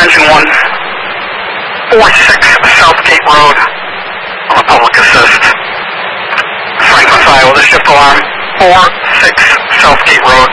engine 1, 46 Southgate Road on the public assist. Franklin, Iowa, the shift alarm, 46 Southgate Road.